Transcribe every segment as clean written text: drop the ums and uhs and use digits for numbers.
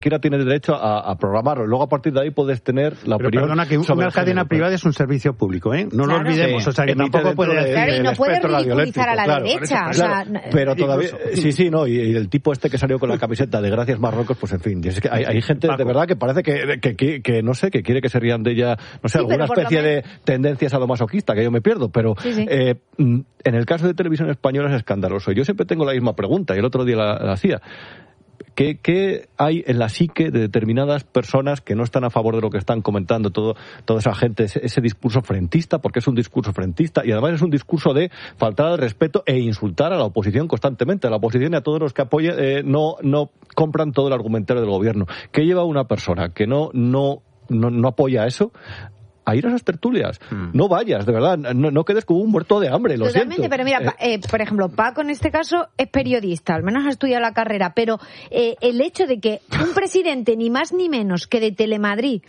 Cualquiera tiene derecho a programarlo. Luego, a partir de ahí, puedes tener la opinión. Perdona, que una cadena privada es un servicio público, ¿eh? No lo olvidemos. O sea, que tampoco puede... Claro, y no puede ridiculizar a la derecha. O sea, pero todavía... Sí, no. Y el tipo que salió con la camiseta de Gracias Marruecos, pues en fin. Es que hay gente de verdad que parece que no sé, que quiere que se rían de ella, no sé, alguna especie de tendencias sadomasoquista, que yo me pierdo. Pero en el caso de Televisión Española es escandaloso. Yo siempre tengo la misma pregunta, y el otro día la hacía. ¿Qué hay en la psique de determinadas personas que no están a favor de lo que están comentando toda esa gente, ese discurso frentista, porque es un discurso frentista y además es un discurso de faltar al respeto e insultar a la oposición constantemente, a la oposición y a todos los que no compran todo el argumentario del gobierno? ¿Qué lleva una persona que no apoya eso a ir a esas tertulias? No vayas, de verdad, no quedes como un muerto de hambre, lo Totalmente, siento. Pero mira, por ejemplo, Paco en este caso es periodista, al menos ha estudiado la carrera, pero el hecho de que un presidente ni más ni menos que de Telemadrid,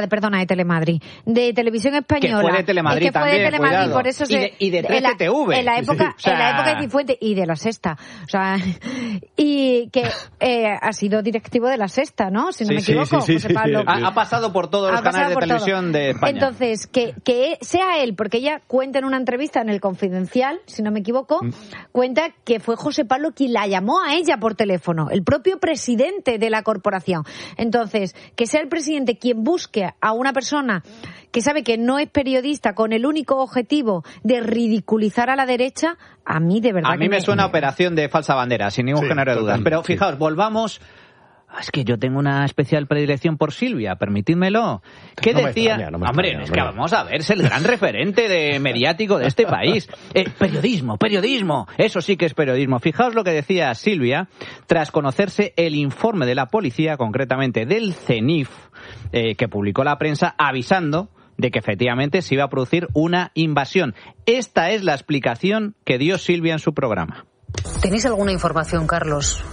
de Televisión Española, que fue de Telemadrid también, cuidado. Por eso y de 13TV. En la época de Cifuentes y de La Sexta, o sea, y que ha sido directivo de La Sexta, ¿no? Si no me equivoco, José Pablo. Ha pasado por todos los canales de televisión de España. Entonces, que sea él, porque ella cuenta en una entrevista en El Confidencial, si no me equivoco, cuenta que fue José Pablo quien la llamó a ella por teléfono, el propio presidente de la corporación. Entonces, que sea el presidente quien busque a una persona que sabe que no es periodista con el único objetivo de ridiculizar a la derecha, a mí de verdad a mí me suena operación de falsa bandera, sin ningún género de dudas. Pero fijaos, volvamos... Es que yo tengo una especial predilección por Silvia, permitidmelo. ¿Qué decía? Hombre, es que vamos a ver, es el gran referente mediático de este país. Periodismo, eso sí que es periodismo. Fijaos lo que decía Silvia tras conocerse el informe de la policía, concretamente del CENIF, que publicó la prensa avisando de que efectivamente se iba a producir una invasión. Esta es la explicación que dio Silvia en su programa. ¿Tenéis alguna información, Carlos,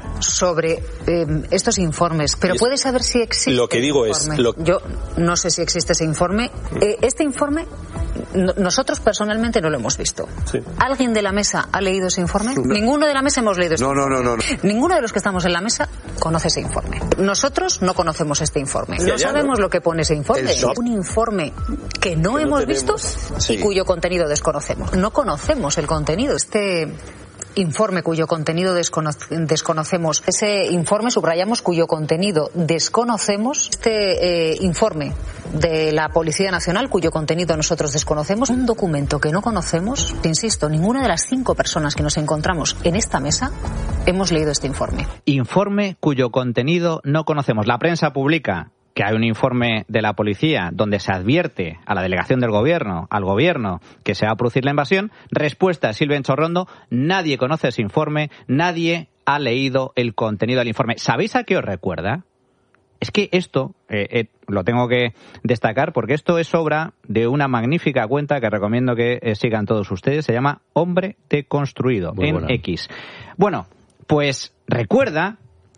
sobre estos informes? Pero puedes saber si existe. Lo que digo es... Yo no sé si existe ese informe. Este informe, nosotros personalmente no lo hemos visto. Sí. ¿Alguien de la mesa ha leído ese informe? No. Ninguno de la mesa hemos leído ese informe. No. Ninguno de los que estamos en la mesa conoce ese informe. Nosotros no conocemos este informe. No sabemos lo que pone ese informe. Un informe que no hemos visto y cuyo contenido desconocemos. No conocemos el contenido. Este informe cuyo contenido desconocemos. Ese informe, subrayamos, cuyo contenido desconocemos. Este informe de la Policía Nacional, cuyo contenido nosotros desconocemos. Un documento que no conocemos. Insisto, ninguna de las 5 personas que nos encontramos en esta mesa hemos leído este informe. Informe cuyo contenido no conocemos. La prensa publica que hay un informe de la policía donde se advierte a la delegación del gobierno, al gobierno, que se va a producir la invasión. Respuesta de Silvia Enchorrondo: nadie conoce ese informe, nadie ha leído el contenido del informe. ¿Sabéis a qué os recuerda? Es que esto, lo tengo que destacar porque esto es obra de una magnífica cuenta que recomiendo que sigan todos ustedes. Se llama Hombre Deconstruido, en X. Bueno, pues recuerda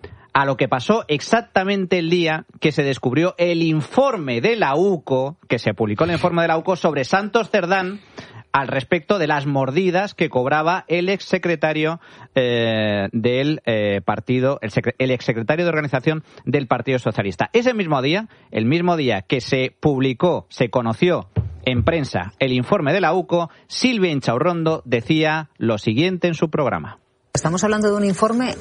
a lo que pasó exactamente el día que se descubrió el informe de la UCO, que se publicó el informe de la UCO sobre Santos Cerdán, al respecto de las mordidas que cobraba el exsecretario del partido, el exsecretario de organización del Partido Socialista. Ese mismo día, el mismo día que se publicó, se conoció en prensa el informe de la UCO, Silvia Inchaurrondo decía lo siguiente en su programa. Estamos hablando de un informe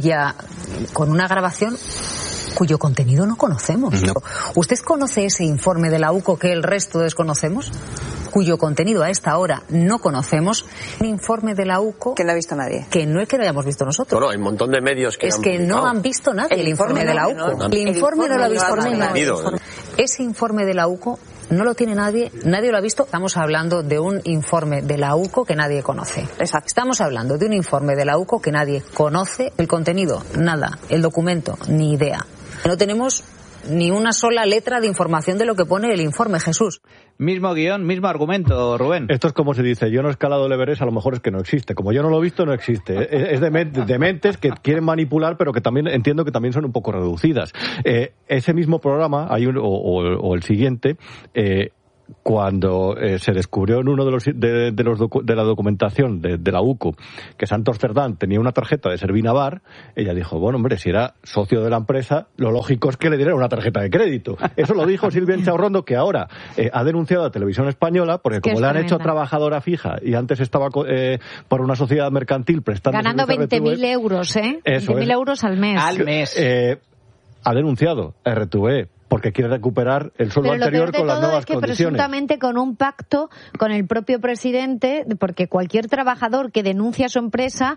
con una grabación cuyo contenido no conocemos. No. ¿Usted conoce ese informe de la UCO que el resto desconocemos? Cuyo contenido a esta hora no conocemos. Un informe de la UCO que no ha visto nadie. Que no es que lo hayamos visto nosotros. Bueno, hay un montón de medios que no han visto nadie el informe de la UCO. El informe no lo ha visto nadie. Ese informe de la UCO no lo tiene nadie lo ha visto. Estamos hablando de un informe de la UCO que nadie conoce. Exacto. Estamos hablando de un informe de la UCO que nadie conoce. El contenido, nada. El documento, ni idea. No tenemos ni una sola letra de información de lo que pone el informe, Jesús. Mismo guión, mismo argumento, Rubén. Esto es como se dice, yo no he escalado el Everest, a lo mejor es que no existe. Como yo no lo he visto, no existe. Es de mentes que quieren manipular, pero que también entiendo que también son un poco reducidas. Ese mismo programa, hay o el siguiente, cuando se descubrió en uno de la documentación de la UCO que Santos Cerdán tenía una tarjeta de Servinavar, ella dijo, bueno, hombre, si era socio de la empresa, lo lógico es que le diera una tarjeta de crédito. Eso lo dijo Silvia Inchaurrondo, que ahora ha denunciado a Televisión Española, porque como le han hecho trabajadora fija y antes estaba por una sociedad mercantil prestando... Ganando 20.000 euros, ¿eh? 20.000 euros al mes. Al mes. Ha denunciado a RTV porque quiere recuperar el sueldo anterior con las nuevas condiciones. Pero lo peor de todo es que presuntamente con un pacto con el propio presidente, porque cualquier trabajador que denuncia a su empresa,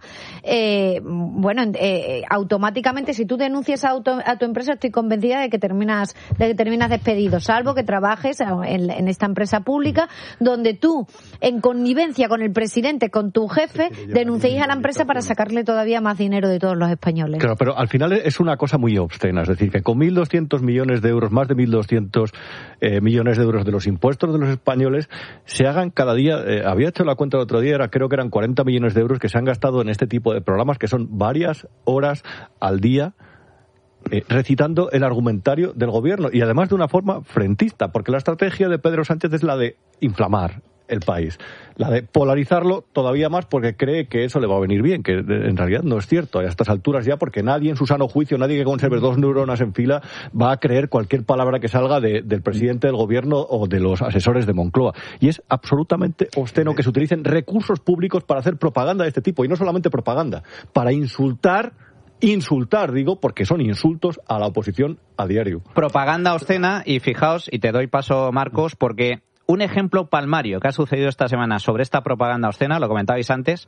automáticamente, si tú denuncias a tu empresa, estoy convencida de que terminas despedido, salvo que trabajes en esta empresa pública, donde tú, en connivencia con el presidente, con tu jefe, denunciéis a la empresa para sacarle todavía más dinero de todos los españoles. Claro, pero al final es una cosa muy obscena, es decir, que con 1.200 millones de euros, más de 1.200 millones de euros de los impuestos de los españoles, se hagan cada día, había hecho la cuenta el otro día, creo que eran 40 millones de euros que se han gastado en este tipo de programas, que son varias horas al día, recitando el argumentario del gobierno, y además de una forma frentista, porque la estrategia de Pedro Sánchez es la de inflamar el país, la de polarizarlo todavía más porque cree que eso le va a venir bien, que en realidad no es cierto a estas alturas ya, porque nadie en su sano juicio, nadie que conserve 2 neuronas en fila va a creer cualquier palabra que salga del presidente del gobierno o de los asesores de Moncloa, y es absolutamente obsceno que se utilicen recursos públicos para hacer propaganda de este tipo, y no solamente propaganda, para insultar, digo, porque son insultos a la oposición a diario. Propaganda obscena, y fijaos, y te doy paso, Marcos, porque un ejemplo palmario que ha sucedido esta semana sobre esta propaganda obscena, lo comentabais antes,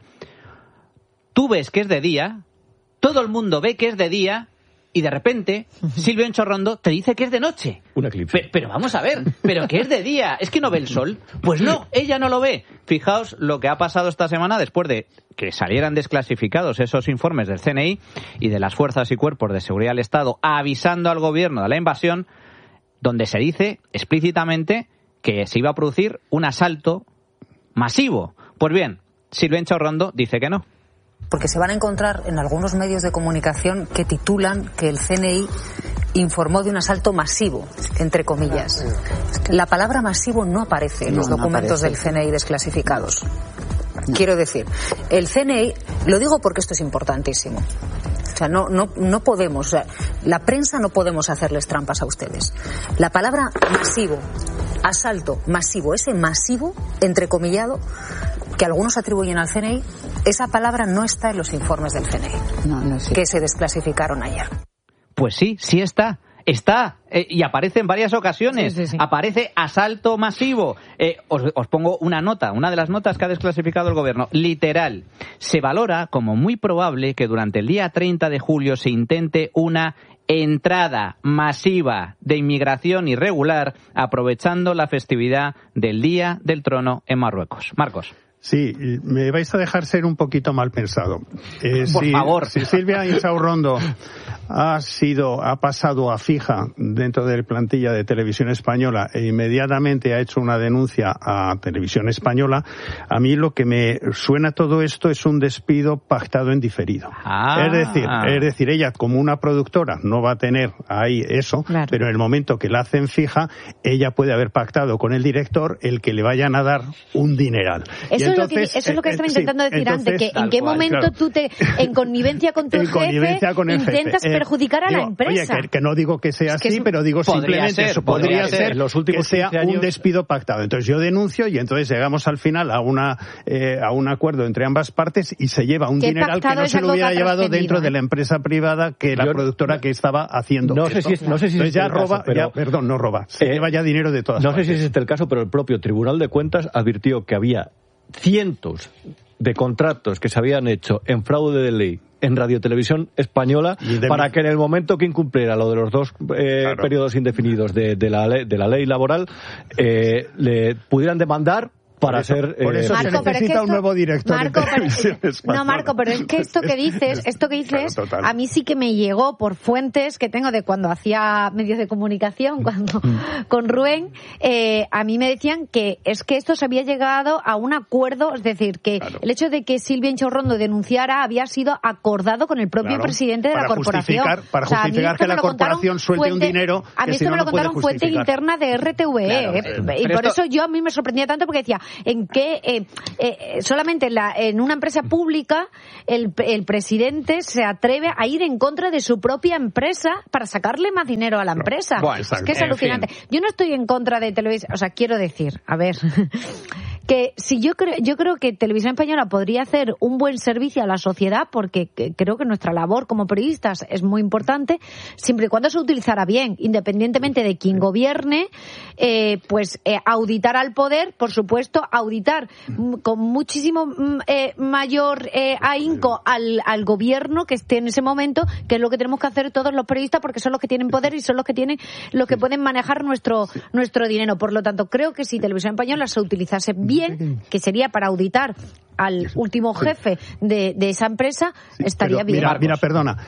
tú ves que es de día, todo el mundo ve que es de día, y de repente Silvia Inchaurrondo te dice que es de noche. Un eclipse. Pero vamos a ver, ¿pero que es de día? ¿Es que no ve el sol? Pues no, ella no lo ve. Fijaos lo que ha pasado esta semana después de que salieran desclasificados esos informes del CNI y de las fuerzas y cuerpos de seguridad del Estado avisando al gobierno de la invasión, donde se dice explícitamente que se iba a producir un asalto masivo. Pues bien, Silvia Inchaurrondo dice que no. Porque se van a encontrar en algunos medios de comunicación que titulan que el CNI informó de un asalto masivo, entre comillas. La palabra masivo no aparece en los documentos del CNI desclasificados. No. Quiero decir, el CNI, lo digo porque esto es importantísimo. O sea, no podemos, o sea, la prensa no podemos hacerles trampas a ustedes. La palabra masivo, asalto masivo, ese masivo, entrecomillado, que algunos atribuyen al CNI, esa palabra no está en los informes del CNI, que se desclasificaron ayer. Pues sí, sí está. Está, y aparece en varias ocasiones. Sí. Aparece asalto masivo. Os pongo una nota, una de las notas que ha desclasificado el gobierno. Literal. Se valora como muy probable que durante el día 30 de julio se intente una entrada masiva de inmigración irregular aprovechando la festividad del Día del Trono en Marruecos. Marcos. Sí, me vais a dejar ser un poquito mal pensado. Por favor. Si Silvia Inchaurrondo ha pasado a fija dentro de la plantilla de Televisión Española e inmediatamente ha hecho una denuncia a Televisión Española, a mí lo que me suena todo esto es un despido pactado en diferido. Es decir, ella como una productora no va a tener ahí eso, claro, pero en el momento que la hacen fija, ella puede haber pactado con el director el que le vayan a dar un dineral. Eso es lo que estaba intentando decir antes, que en qué momento, claro, tú en connivencia con tu jefe intentas perjudicar a la empresa. Oye, que no digo que sea así, pero digo simplemente eso podría ser que sea un despido pactado. Entonces yo denuncio y entonces llegamos al final a un acuerdo entre ambas partes y se lleva un dineral que no se lo hubiera llevado dentro de la empresa privada que la productora que estaba haciendo. No sé si es ya roba, no roba, se lleva ya dinero de todas partes. No sé si es este el caso, pero el propio Tribunal de Cuentas advirtió que había cientos de contratos que se habían hecho en fraude de ley en Radiotelevisión Española para que en el momento que incumpliera lo de los 2 periodos indefinidos de la ley laboral le pudieran demandar para ser... Por eso Marco, se necesita un nuevo director de Televisión Española. No, Marco, pero es que esto que dices, claro, a mí sí que me llegó por fuentes que tengo de cuando hacía medios de comunicación, con Rubén, a mí me decían que es que esto se había llegado a un acuerdo, es decir, que el hecho de que Silvia Inchorrondo denunciara había sido acordado con el propio presidente de la corporación. Para justificar que la corporación suelte un dinero que a mí esto me lo contaron fuentes internas de RTVE, y por eso a mí me sorprendía tanto, porque decía, en que solamente en una empresa pública el presidente se atreve a ir en contra de su propia empresa para sacarle más dinero a la empresa. Bueno, es que es alucinante. Yo no estoy en contra de televisión, o sea, quiero decir, a ver, que si yo creo que Televisión Española podría hacer un buen servicio a la sociedad, porque creo que nuestra labor como periodistas es muy importante, siempre y cuando se utilizara bien, independientemente de quién gobierne, pues auditar al poder, por supuesto, auditar con muchísimo mayor ahínco al gobierno que esté en ese momento, que es lo que tenemos que hacer todos los periodistas, porque son los que tienen poder y son los que pueden manejar nuestro dinero. Por lo tanto, creo que si Televisión Española se utilizase bien, que sería para auditar al último jefe de esa empresa, estaría bien. Mira, perdona.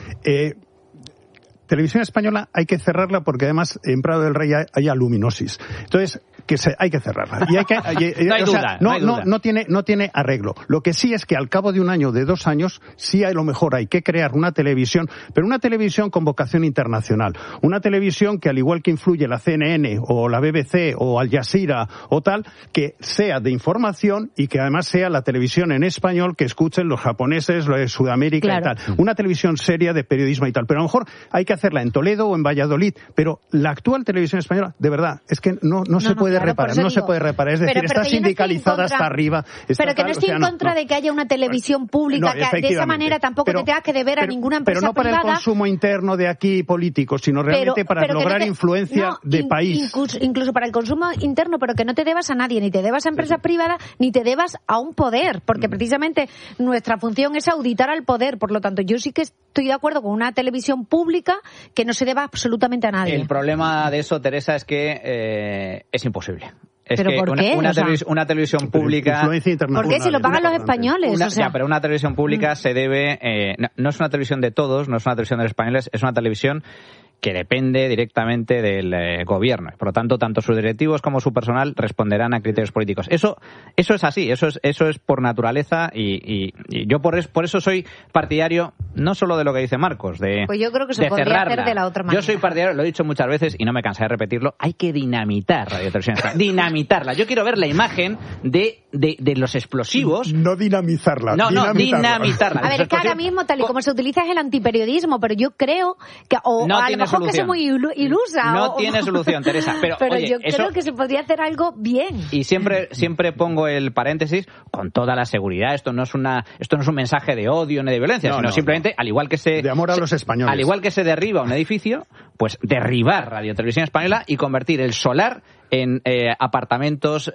Televisión Española hay que cerrarla porque además en Prado del Rey hay aluminosis. Entonces, hay que cerrarla. Y hay que, no hay duda. No tiene arreglo. Lo que sí es que al cabo de un año, de 2 años, sí a lo mejor hay que crear una televisión, pero una televisión con vocación internacional. Una televisión que, al igual que influye la CNN o la BBC o Al Jazeera o tal, que sea de información y que además sea la televisión en español que escuchen los japoneses, los de Sudamérica y tal. Una televisión seria de periodismo y tal. Pero a lo mejor hay que hacerla en Toledo o en Valladolid. Pero la actual Televisión Española, de verdad, es que no se puede reparar. Se puede reparar. Es decir, está sindicalizada hasta arriba. Pero que no estoy en contra de que haya una televisión pública, que de esa manera tampoco te tengas que deber a ninguna empresa privada. Pero no para el consumo interno de aquí político, sino realmente para lograr influencia de país. Incluso para el consumo interno, pero que no te debas a nadie, ni te debas a empresas privadas, ni te debas a un poder, porque precisamente nuestra función es auditar al poder. Por lo tanto, yo sí que estoy de acuerdo con una televisión pública que no se deba absolutamente a nadie. El problema de eso, Teresa, es que es imposible. ¿Pero por qué? Una televisión pública... ¿Por qué? Si lo pagan los españoles. Ya, pero una televisión pública se debe... no es una televisión de todos, no es una televisión de los españoles, es una televisión que depende directamente del gobierno. Por lo tanto, tanto sus directivos como su personal responderán a criterios políticos. Eso es así, eso es por naturaleza y yo por eso soy partidario no solo de lo que dice Marcos, pues yo creo que se podría hacer de la otra manera. Yo soy partidario, lo he dicho muchas veces y no me cansaré de repetirlo, hay que dinamitar Radio Televisión Española. Dinamitarla. Yo quiero ver la imagen de los explosivos. No dinamizarla. No, dinamitarla. A ver, es que ahora mismo, tal y como se utiliza, es el antiperiodismo, pero yo creo que... a lo mejor que soy muy ilusa. No tiene solución, Teresa. Pero oye, yo creo que se podría hacer algo bien. Y siempre pongo el paréntesis con toda la seguridad. Esto no es un mensaje de odio ni de violencia, sino simplemente, al igual que de amor a los españoles. Al igual que se derriba un edificio, pues derribar Radio Televisión Española y convertir el solar en apartamentos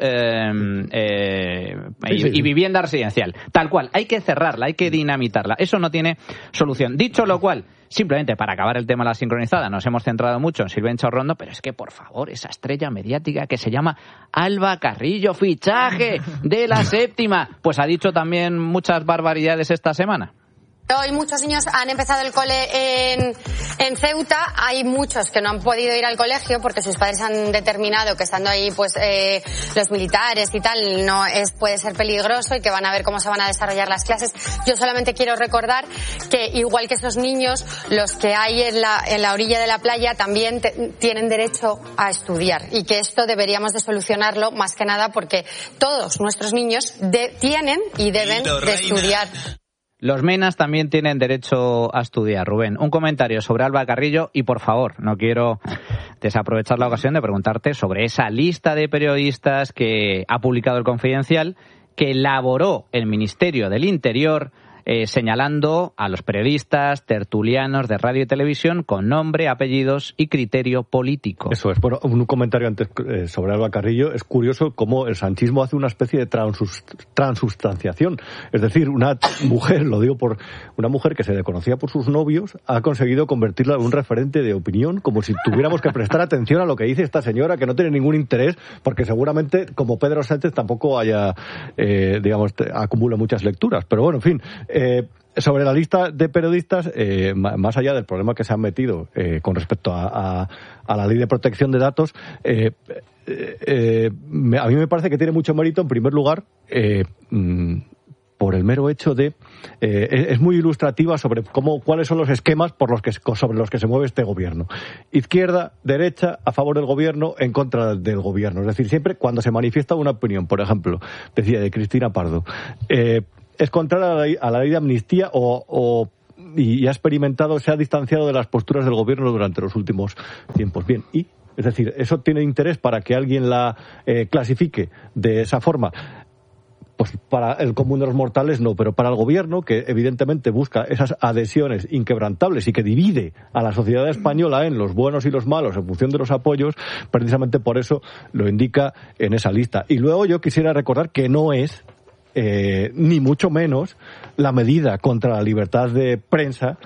y vivienda residencial. Tal cual. Hay que cerrarla, hay que dinamitarla. Eso no tiene solución. Dicho lo cual, simplemente para acabar el tema de la sincronizada, nos hemos centrado mucho en Silvia Inchorrondo, pero es que, por favor, esa estrella mediática que se llama Alba Carrillo, fichaje de La Séptima, pues ha dicho también muchas barbaridades esta semana. Hoy muchos niños han empezado el cole en Ceuta. Hay muchos que no han podido ir al colegio porque sus padres han determinado que estando ahí pues los militares y tal puede ser peligroso y que van a ver cómo se van a desarrollar las clases. Yo solamente quiero recordar que igual que esos niños, los que hay en la orilla de la playa también tienen derecho a estudiar y que esto deberíamos de solucionarlo más que nada porque todos nuestros niños tienen y deben de estudiar. Los menas también tienen derecho a estudiar. Rubén, un comentario sobre Alba Carrillo y, por favor, no quiero desaprovechar la ocasión de preguntarte sobre esa lista de periodistas que ha publicado El Confidencial, que elaboró el Ministerio del Interior señalando a los periodistas, tertulianos de radio y televisión con nombre, apellidos y criterio político. Eso es. Bueno, un comentario antes sobre Alba Carrillo. Es curioso cómo el sanchismo hace una especie de transustanciación. Es decir, una mujer, lo digo por una mujer que se conocía por sus novios, ha conseguido convertirla en un referente de opinión, como si tuviéramos que prestar atención a lo que dice esta señora, que no tiene ningún interés, porque seguramente, como Pedro Sánchez, tampoco acumula muchas lecturas. Pero bueno, en fin, sobre la lista de periodistas, más allá del problema que se han metido con respecto a la ley de protección de datos, a mí me parece que tiene mucho mérito, en primer lugar, por el mero hecho de es muy ilustrativa sobre cuáles son los esquemas sobre los que se mueve este gobierno. Izquierda, derecha, a favor del gobierno, en contra del gobierno. Es decir, siempre cuando se manifiesta una opinión, por ejemplo, decía de Cristina Pardo, es contraria a la ley de amnistía y ha experimentado, se ha distanciado de las posturas del gobierno durante los últimos tiempos. Bien, es decir, ¿eso tiene interés para que alguien la clasifique de esa forma? Pues para el común de los mortales no, pero para el gobierno, que evidentemente busca esas adhesiones inquebrantables y que divide a la sociedad española en los buenos y los malos en función de los apoyos, precisamente por eso lo indica en esa lista. Y luego yo quisiera recordar que no es ni mucho menos la medida contra la libertad de prensa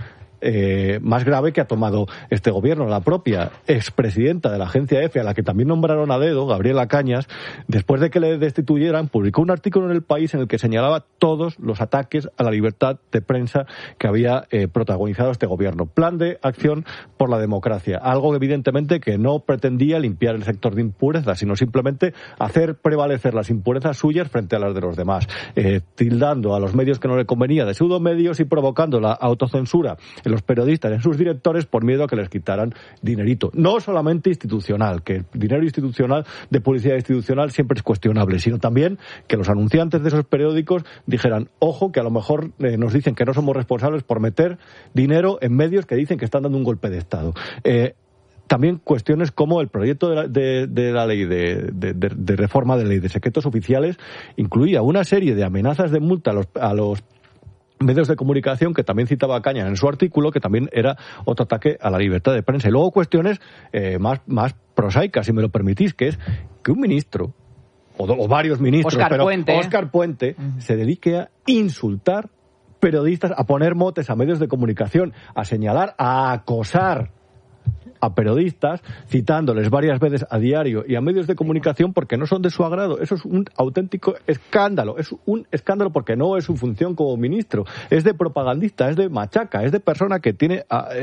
más grave que ha tomado este gobierno. La propia expresidenta de la agencia EFE, a la que también nombraron a dedo, Gabriela Cañas, después de que le destituyeran, publicó un artículo en El País en el que señalaba todos los ataques a la libertad de prensa que había protagonizado este gobierno. Plan de acción por la democracia. Algo evidentemente que no pretendía limpiar el sector de impurezas, sino simplemente hacer prevalecer las impurezas suyas frente a las de los demás, tildando a los medios que no le convenía de pseudomedios y provocando la autocensura en los periodistas, en sus directores, por miedo a que les quitaran dinerito. No solamente institucional, que el dinero institucional, de publicidad institucional, siempre es cuestionable, sino también que los anunciantes de esos periódicos dijeran, ojo, que a lo mejor nos dicen que no somos responsables por meter dinero en medios que dicen que están dando un golpe de Estado. También cuestiones como el proyecto de la ley de reforma de ley de secretos oficiales incluía una serie de amenazas de multa a los medios de comunicación, que también citaba Cañas en su artículo, que también era otro ataque a la libertad de prensa. Y luego cuestiones más prosaicas, si me lo permitís, que es que un ministro, o varios ministros, Óscar Puente, se dedique a insultar periodistas, a poner motes a medios de comunicación, a señalar, a acosar a periodistas, citándoles varias veces a diario y a medios de comunicación porque no son de su agrado. Eso es un auténtico escándalo. Es un escándalo porque no es su función como ministro. Es de propagandista, es de machaca, es de persona que tiene,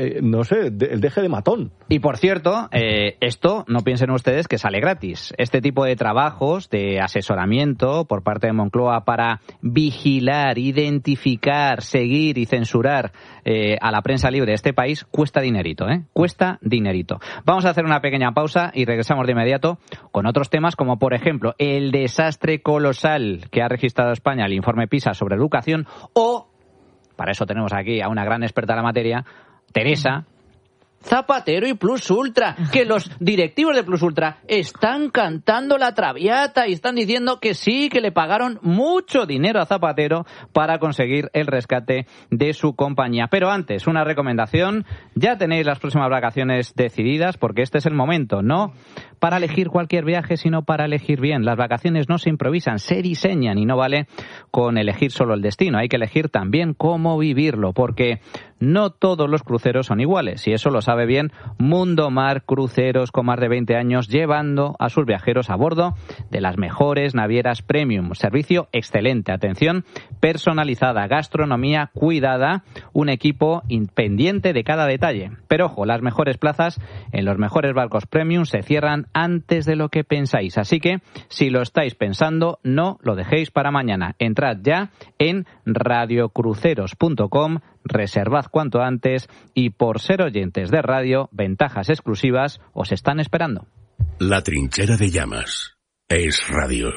el deje de matón. Y por cierto, esto, no piensen ustedes que sale gratis. Este tipo de trabajos de asesoramiento por parte de Moncloa para vigilar, identificar, seguir y censurar a la prensa libre de este país cuesta dinerito, cuesta dinerito. Vamos a hacer una pequeña pausa y regresamos de inmediato con otros temas como, por ejemplo, el desastre colosal que ha registrado España el informe PISA sobre educación o, para eso tenemos aquí a una gran experta en la materia, Teresa Zapatero y Plus Ultra, que los directivos de Plus Ultra están cantando la traviata y están diciendo que sí, que le pagaron mucho dinero a Zapatero para conseguir el rescate de su compañía. Pero antes, una recomendación, ya tenéis las próximas vacaciones decididas porque este es el momento, no para elegir cualquier viaje, sino para elegir bien. Las vacaciones no se improvisan, se diseñan y no vale con elegir solo el destino, hay que elegir también cómo vivirlo, porque no todos los cruceros son iguales y eso lo sabe bien Mundo Mar Cruceros, con más de 20 años llevando a sus viajeros a bordo de las mejores navieras premium. Servicio excelente, atención personalizada, gastronomía cuidada, un equipo pendiente de cada detalle. Pero ojo, las mejores plazas en los mejores barcos premium se cierran antes de lo que pensáis. Así que, si lo estáis pensando, no lo dejéis para mañana. Entrad ya en radiocruceros.com, reservad cuanto antes y, por ser oyentes de radio, ventajas exclusivas os están esperando. La Trinchera de Llamas es radio.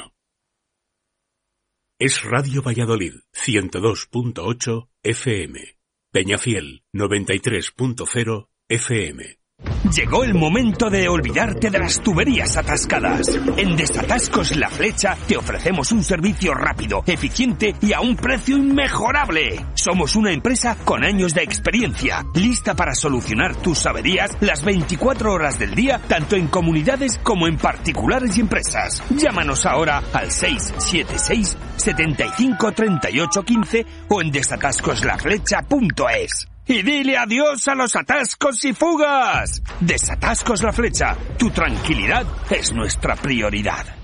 Es Radio Valladolid, 102.8 FM. Peñafiel, 93.0 FM. Llegó el momento de olvidarte de las tuberías atascadas. En Desatascos La Flecha te ofrecemos un servicio rápido, eficiente y a un precio inmejorable. Somos una empresa con años de experiencia, lista para solucionar tus averías las 24 horas del día, tanto en comunidades como en particulares y empresas. Llámanos ahora al 676 75 38 15 o en desatascoslaflecha.es. Y dile adiós a los atascos y fugas. Desatascos La Flecha. Tu tranquilidad es nuestra prioridad.